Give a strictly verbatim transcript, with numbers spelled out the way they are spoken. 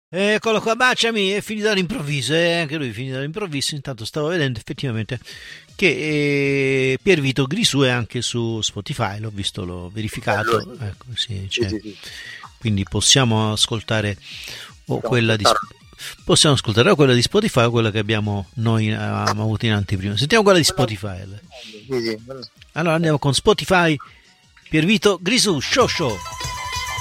Eccolo qua, baciami, è finito all'improvviso, eh? Anche lui è finito all'improvviso. Intanto stavo vedendo effettivamente che eh, Piervito Grisù è anche su Spotify, l'ho visto, l'ho Bello, verificato, ecco, sì, sì, c'è. sì, sì. Quindi possiamo ascoltare o Possiamo quella di ascoltarlo. Sp- possiamo ascoltare o quella di Spotify o quella che abbiamo noi eh, abbiamo avuto in anteprima. Sentiamo quella di Quello- Spotify. Sì, sì. Allora andiamo con Spotify, Piervito Grisù, show show.